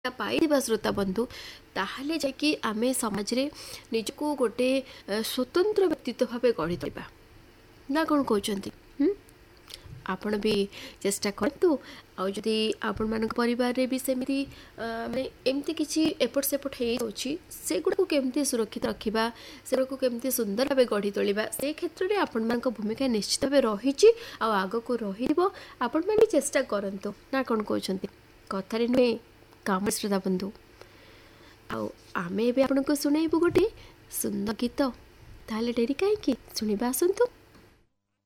पाइबा श्रोता बंधु ताहले जाकि आमे समाज रे निजको गोटे स्वतंत्र व्यक्तित्व भाव गढ़ी तोड़वा ना कौन कहते आपण भी चेष्टा करतु आदि आपण मान परिवार रे भी सेमती माने एमती किसी एपट सेपट से गुड़ा केमती सुरक्षित रखा से केमती सुंदर भाव गढ़ी तोड़वा से क्षेत्र में आपण मान भूमिका निश्चित भाव रही आग को आपण मैंने चेष्टा करतु ना कौन कहते कथार नुहे काम श्रोता बंधु आमे आपको शुणु गोटे सुंदर गीत ताले डेरी कहीं शुणा आसतु।